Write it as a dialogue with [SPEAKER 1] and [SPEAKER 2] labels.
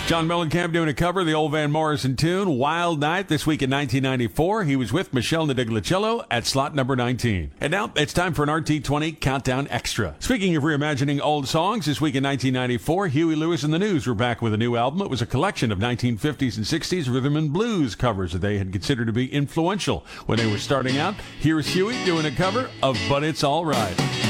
[SPEAKER 1] John Mellencamp doing a cover of the old Van Morrison tune, Wild Night, this week in 1994. He was with Michelle Nadiglicello at slot number 19. And now it's time for an RT20 Countdown Extra. Speaking of reimagining old songs, this week in 1994, Huey Lewis and the News were back with a new album. It was a collection of 1950s and 60s rhythm and blues covers that they had considered to be influential when they were starting out. Here's Huey doing a cover of But It's All Right.